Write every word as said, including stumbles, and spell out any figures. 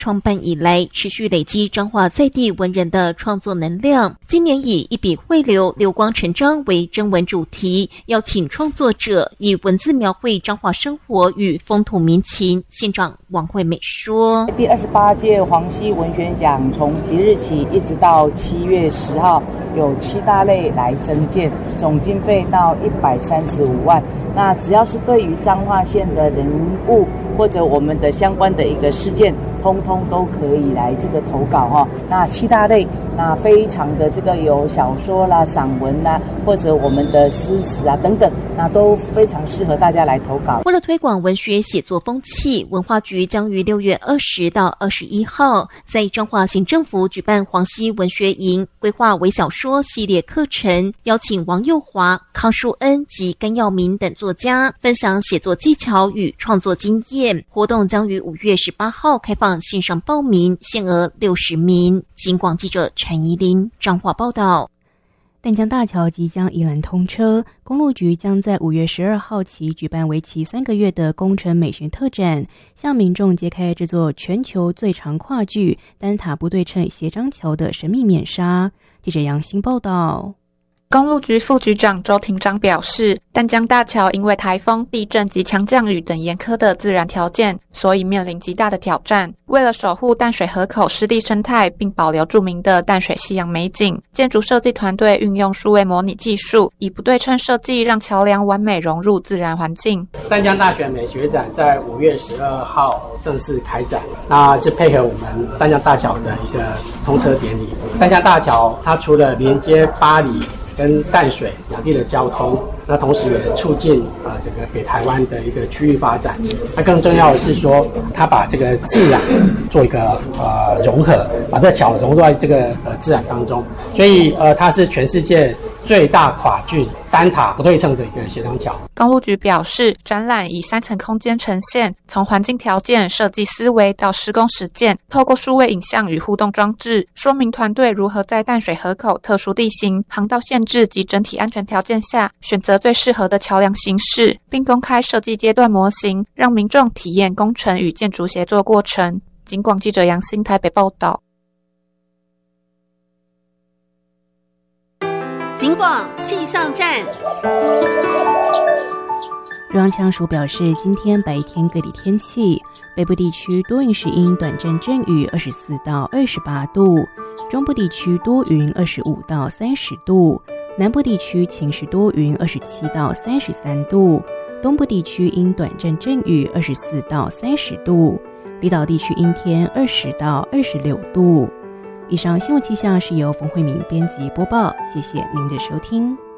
创办以来，持续累积彰化在地文人的创作能量。今年以一笔汇流，流光成章为征文主题，邀请创作者以文字描绘彰化生活与风土民情。县长王惠美说：“ 第二十八届黄溪文学奖从即日起一直到七月十号，有七大类来征件，总经费到一百三十五万。那只要是对于彰化县的人物或者我们的相关的一个事件，通通都可以来这个投稿哈。那七大类，那非常的这个有小说啦、散文啦，或者我们的诗词啊等等，那都非常适合大家来投稿。 为了推广文学写作风气，文化局将于六月二十到二十一号在彰化县政府举办黄溪文学营，规划微小说系列课程，邀请王佑华、康淑恩及甘耀明等作家分享写作技巧与创作经验。活动将于五月十八号开放线上报名，限额六十名。警广记者陈怡琳彰化报道。 淡江大桥即将宜兰通车，公路局将在五月十二号起举办为期三个月的工程美学特展，向民众揭开这座全球最长跨距单塔不对称斜张桥的神秘面纱。记者杨欣报道。 公路局副局长周庭章表示，淡江大桥因为台风、地震及强降雨等严苛的自然条件，所以面临极大的挑战。为了守护淡水河口湿地生态，并保留著名的淡水夕阳美景，建筑设计团队运用数位模拟技术，以不对称设计让桥梁完美融入自然环境。 淡江大学美学展在五月十二号正式开展，那是配合我们淡江大桥的一个通车典礼。淡江大桥它除了连接巴黎跟淡水两地的交通，那同时也促进啊、呃、这个北台湾的一个区域发展。那更重要的是说，它把这个自然做一个呃融合，把这桥融入在这个呃自然当中，所以呃它是全世界最大跨距单塔不对称的一个斜张桥。 公路局表示，展览以三层空间呈现，从环境条件、设计思维到施工实践，透过数位影像与互动装置，说明团队如何在淡水河口特殊地形、航道限制及整体安全条件下，选择最适合的桥梁形式，并公开设计阶段模型，让民众体验工程与建筑协作过程。警广记者杨欣台北报道。 警广气象站。 中央气象署表示，今天白天各地天气，北部地区多云时阴，短暂阵雨，二十四到二十八度；中部地区多云，二十五到三十度；南部地区晴时多云，二十七到三十三度；东部地区阴短暂阵雨，二十四到三十度；离岛地区阴天，二十到二十六度。以上新闻气象是由冯慧敏编辑播报，谢谢您的收听。